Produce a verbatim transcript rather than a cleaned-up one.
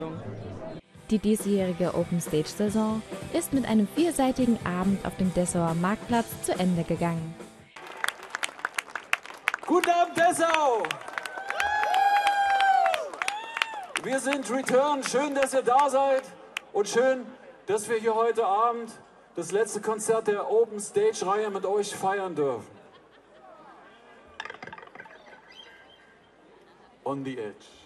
Die diesjährige Open-Stage-Saison ist mit einem vierseitigen Abend auf dem Dessauer Marktplatz zu Ende gegangen. Guten Abend, Dessau! Wir sind Return. Schön, dass ihr da seid und schön, dass wir hier heute Abend das letzte Konzert der Open-Stage-Reihe mit euch feiern dürfen. On the Edge.